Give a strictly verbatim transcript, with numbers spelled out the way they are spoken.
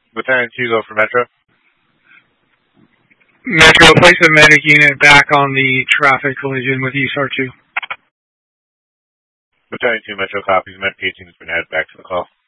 Lieutenant two, go for Metro. Metro, place a medic unit back on the traffic collision with E S A R two. Lieutenant two, Metro copies. Medic eighteen has been added back to the call.